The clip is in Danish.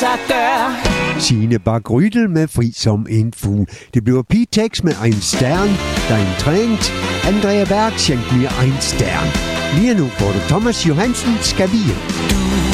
sig gøre. Signe Bak-Ryttel med Fri som en fugl. Det bliver P-Tex med en stern, der er en trængt. Andrea Berg schenkt mir ein Stern. Lige nu får du Thomas Johansen Skavier.